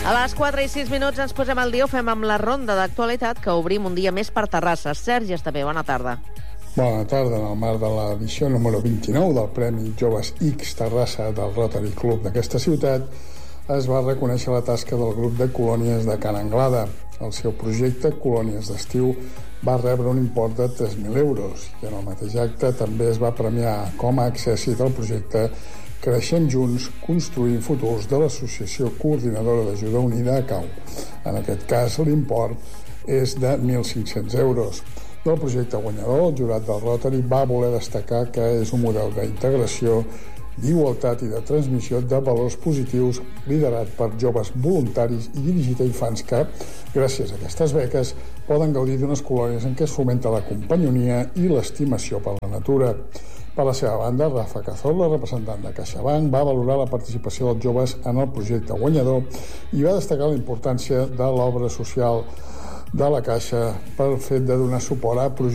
A les 4 i 6 minuts ens posem al dia, ho fem amb la ronda d'actualitat que obrim un dia més per Terrassa. Sergi Estavé, bona tarda. Bona tarda. En el marc de l'edició número 29 del Premi Joves X Terrassa del Rotary Club d'aquesta ciutat es va reconèixer la tasca del grup de colònies de Can Anglada. El seu projecte, Colònies d'Estiu, va rebre un import de 3.000 euros i en el mateix acte també es va premiar com a accèssit al projecte Creixem Junts, construint futurs de l'Associació Coordinadora d'Ajuda Unida a CAU. En aquest cas, l'import és de 1.500 euros. Del projecte guanyador, el jurat del Rotary va voler destacar que és un model d'integració, d'igualtat i de transmissió de valors positius liderat per joves voluntaris i dirigit a infants que, gràcies a aquestes beques, poden gaudir d'unes colònies en què es fomenta la companyonia i l'estimació per la natura. Per la seva banda, Rafa Cazorla, representant de CaixaBank, va valorar la participació dels joves en el projecte guanyador i va destacar la importància de l'obra social de la Caixa pel fet de donar suport a projectes